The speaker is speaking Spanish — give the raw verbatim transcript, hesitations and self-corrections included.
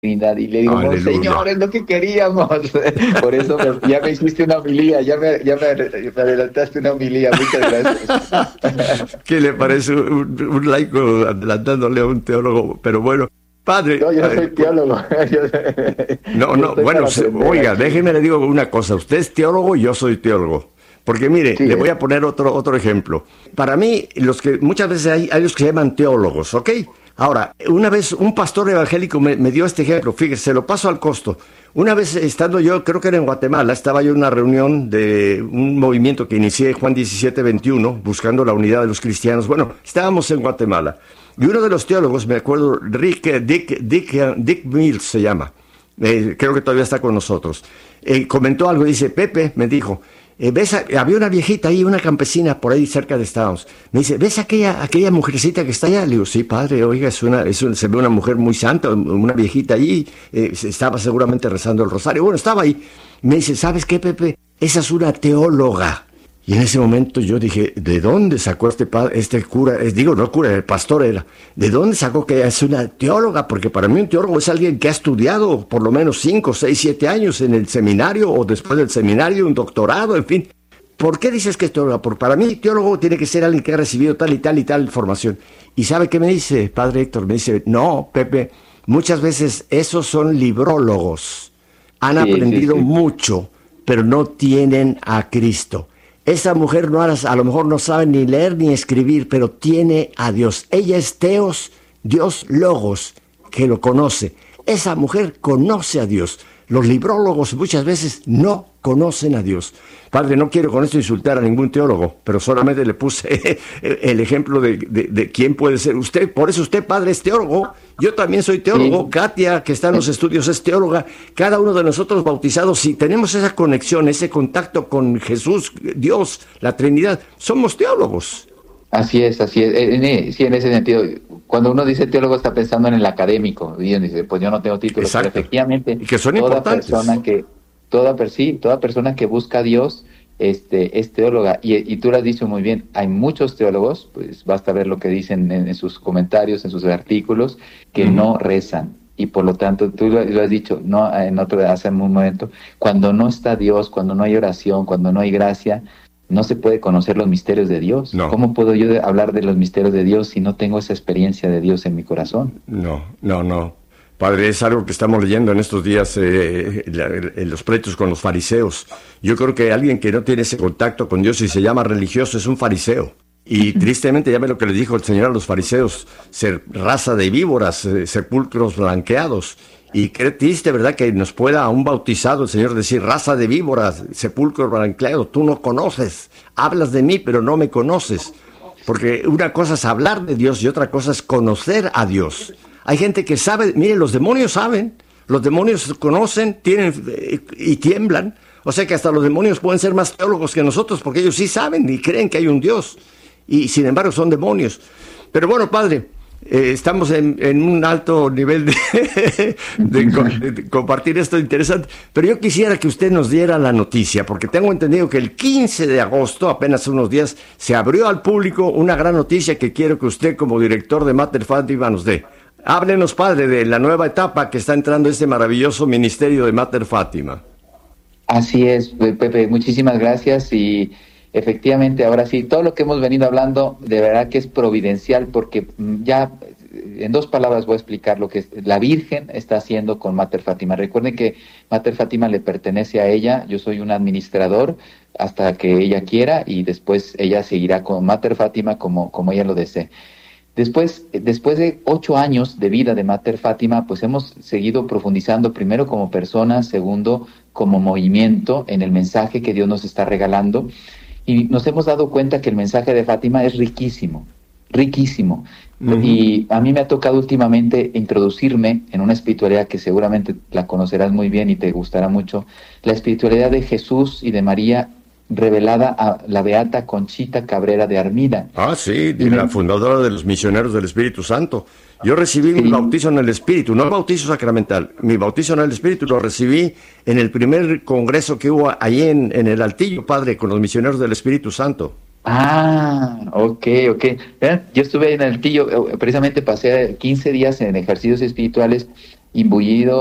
Trinidad. Y le digo, Aleluya. Señor, es lo que queríamos. Por eso me- ya me hiciste una homilía, ya me, ya me, me adelantaste una homilía. Muchas gracias. ¿Qué le parece un, un laico adelantándole a un teólogo? Pero bueno, padre, No, yo no eh, soy teólogo. Yo, no, yo no, estoy bueno, para se- aprender oiga, aquí. déjeme le digo una cosa, usted es teólogo y yo soy teólogo. Porque mire, Sí, le voy es. a poner otro, otro ejemplo. Para mí, los que muchas veces hay, hay los que se llaman teólogos, ¿ok? Ahora, una vez un pastor evangélico me, me dio este ejemplo, fíjese, se lo paso al costo. Una vez estando yo, creo que era en Guatemala, estaba yo en una reunión de un movimiento que inicié Juan diecisiete veintiuno, buscando la unidad de los cristianos. Bueno, estábamos en Guatemala. Y uno de los teólogos, me acuerdo, Rick, eh, Dick, Dick, eh, Dick Mills se llama, eh, creo que todavía está con nosotros, eh, comentó algo, dice, Pepe, me dijo, eh, ¿ves? a- había una viejita ahí, una campesina por ahí cerca de Estados. Me dice, ¿ves aquella, aquella mujercita que está allá? Le digo, sí, padre, oiga, es una, es un- se ve una mujer muy santa, una viejita allí, eh, se- estaba seguramente rezando el rosario. Bueno, estaba ahí. Me dice, ¿sabes qué, Pepe? Esa es una teóloga. Y en ese momento yo dije, ¿de dónde sacó este padre, este cura? Es, digo, no cura, el pastor era. ¿De dónde sacó que es una teóloga? Porque para mí un teólogo es alguien que ha estudiado por lo menos cinco, seis, siete años en el seminario o después del seminario, un doctorado, en fin. ¿Por qué dices que es teóloga? Porque para mí teólogo tiene que ser alguien que ha recibido tal y tal y tal formación. ¿Y sabe qué me dice, padre Héctor? Me dice, no, Pepe, muchas veces esos son librólogos. Han Sí, sí, aprendido sí. mucho, pero no tienen a Cristo. Esa mujer no, a lo mejor no sabe ni leer ni escribir, pero tiene a Dios. Ella es Teos, Dios Logos, que lo conoce. Esa mujer conoce a Dios. Los librólogos muchas veces no conocen a Dios. Padre, no quiero con esto insultar a ningún teólogo, pero solamente le puse el ejemplo de, de, de quién puede ser usted. Por eso usted, padre, es teólogo. Yo también soy teólogo. Sí. Katia, que está en los estudios, es teóloga. Cada uno de nosotros bautizados, si tenemos esa conexión, ese contacto con Jesús, Dios, la Trinidad, somos teólogos. Así es, así es. En- en- sí, en ese sentido, cuando uno dice teólogo está pensando en el académico, y uno dice, pues yo no tengo títulos, pero Exacto. efectivamente Y que son toda importantes. persona que, toda, per- sí, toda persona que busca a Dios, este, es teóloga. Y, y tú lo has dicho muy bien, hay muchos teólogos, pues basta ver lo que dicen en, en sus comentarios, en sus artículos, que Ujú. no rezan. Y por lo tanto, tú lo, lo has dicho, no, en otro, hace un momento, cuando no está Dios, cuando no hay oración, cuando no hay gracia, no se puede conocer los misterios de Dios. No. ¿Cómo puedo yo de- hablar de los misterios de Dios si no tengo esa experiencia de Dios en mi corazón? No, no, no. Padre, es algo que estamos leyendo en estos días, eh, la- en los pleitos con los fariseos. Yo creo que alguien que no tiene ese contacto con Dios y se llama religioso es un fariseo. Y tristemente, ya ve lo que le dijo el Señor a los fariseos, ser raza de víboras, eh, sepulcros blanqueados. Y qué triste, ¿verdad?, que nos pueda a un bautizado el Señor decir, raza de víboras, sepulcro blanqueado, tú no conoces, hablas de mí, pero no me conoces. Porque una cosa es hablar de Dios y otra cosa es conocer a Dios. Hay gente que sabe, mire, los demonios saben, los demonios conocen, tienen eh, y tiemblan. O sea que hasta los demonios pueden ser más teólogos que nosotros porque ellos sí saben y creen que hay un Dios. Y sin embargo son demonios. Pero bueno, padre, eh, estamos en, en un alto nivel de, de, co- de compartir esto interesante. Pero yo quisiera que usted nos diera la noticia, porque tengo entendido que el quince de agosto, apenas unos días, se abrió al público una gran noticia que quiero que usted como director de Mater Fátima nos dé. Háblenos, padre, de la nueva etapa que está entrando este maravilloso ministerio de Mater Fátima. Así es, Pe- Pepe, muchísimas gracias y efectivamente, ahora sí, todo lo que hemos venido hablando de verdad que es providencial porque mm, ya eh, en dos palabras voy a explicar lo que es- la Virgen está haciendo con Mater Fátima. Recuerden que Mater Fátima le pertenece a ella, yo soy un administrador hasta que ella quiera y después ella seguirá con Mater Fátima como, como ella lo desee. Después, después de ocho años de vida de Mater Fátima, pues hemos seguido profundizando primero como persona, segundo como movimiento en el mensaje que Dios nos está regalando y nos hemos dado cuenta que el mensaje de Fátima es riquísimo, riquísimo. Ujú. Y a mí me ha tocado últimamente introducirme en una espiritualidad que seguramente la conocerás muy bien y te gustará mucho, la espiritualidad de Jesús y de María revelada a la beata Conchita Cabrera de Armida. Ah, sí, Y la me, fundadora de los misioneros del Espíritu Santo. Yo recibí mi sí, bautizo en el Espíritu, no el bautizo sacramental. Mi bautizo en el Espíritu lo recibí en el primer congreso que hubo ahí en, en el Altillo, padre, con los misioneros del Espíritu Santo. ah, ok, ok. Vean, yo estuve en el Altillo, eh, precisamente pasé quince días en ejercicios espirituales imbullido